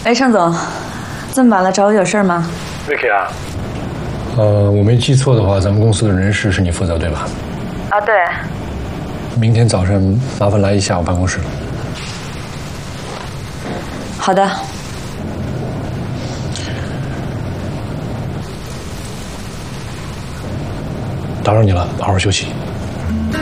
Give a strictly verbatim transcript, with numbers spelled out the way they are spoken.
哎，盛总，这么晚了找我有事吗 ？Vicky 啊，呃，我没记错的话，咱们公司的人事是你负责对吧？ 啊，对。 明天早上麻烦来一下我办公室。 好的。 打扰你了，好好休息。